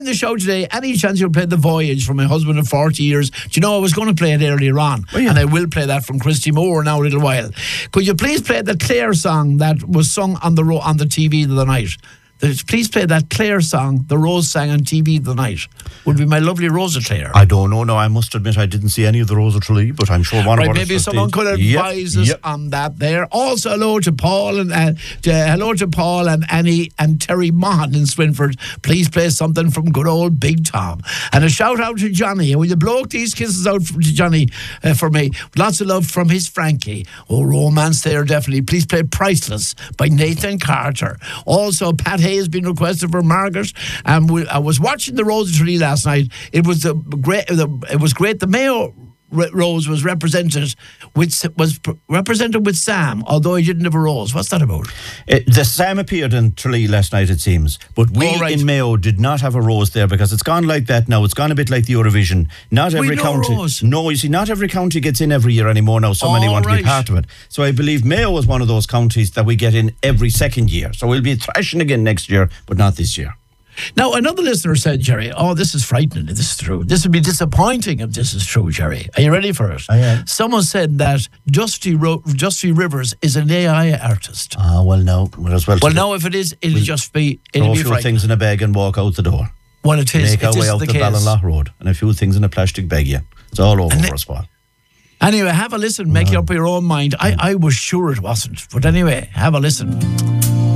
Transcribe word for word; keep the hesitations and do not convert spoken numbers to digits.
the show today, any chance you'll play The Voyage from my husband of forty years? Do you know I was going to play it earlier on? Oh, yeah. And I will play that from Christy Moore now a little while. Could you please play the Clare song that was sung on the ro- on the T V the other night? Please play that Clare song the Rose sang on T V the night. Would be my lovely Rosa Clare. I don't know. No, I must admit I didn't see any of the Rosa Tralee, but I'm sure one right, of maybe someone could advise yep. us yep. on that there. Also, hello to Paul and uh, to, hello to Paul and Annie and Terry Mahan in Swinford. Please play something from good old Big Tom. And a shout out to Johnny. Will you blow these kisses out to Johnny uh, for me? Lots of love from his Frankie. Oh, romance there, definitely. Please play Priceless by Nathan Carter. Also, Pat Hay has been requested for Margaret. And we, I was watching the Rose Tralee last night. It was a great. It was great. The Mayo Rose was represented with was represented with Sam, although he didn't have a rose. What's that about? It, the Sam appeared in Tralee last night, it seems, but we oh, right. in Mayo did not have a rose there because it's gone like that now. It's gone a bit like the Eurovision. Not every we no county. Rose. No, you see, not every county gets in every year anymore now. So oh, many want right. to be part of it. So I believe Mayo is one of those counties that we get in every second year. So we'll be thrashing again next year, but not this year. Now, another listener said, Jerry, oh, this is frightening if this is true. This would be disappointing if this is true, Jerry. Are you ready for it? I am. Someone said that Justy, Ro- Justy Rivers is an A I artist. Ah, well, no. Well, as well, well no, if it is, it'll we'll just be... It'll throw be a few things in a bag and walk out the door. Well, it is. Make it our is way out the, the the Ballinlough Road and a few things in a plastic bag, yeah. It's all over and for us, Paul. Anyway, have a listen. Make no. it up your own mind. I, I was sure it wasn't. But anyway, have a listen.